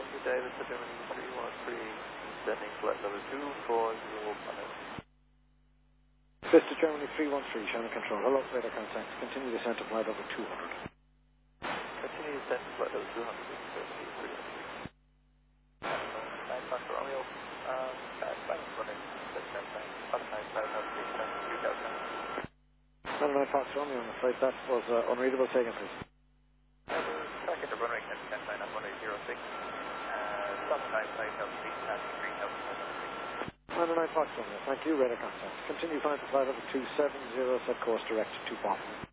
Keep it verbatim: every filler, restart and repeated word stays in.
Good day, Vista Germany three one three, descending flight level two four zero pilot. Vista Germany three one three, Shannon Control. Hello, radar contact. Continue descent to flight level two hundred. Continue descent to flight level two hundred, Vista Germany three one three. nine Fox Romeo, um, fast flight running, descent time, flight nine five three seven three thousand. nine Fox Romeo, I'm afraid that was uh, unreadable. Say again, please. Second to runway ten nine at one eight zero six. Stop nine five three passing three thousand. nine Fox Romeo, thank you, radar contact. Continue flying to flight level two seven zero, set course direct to Boston.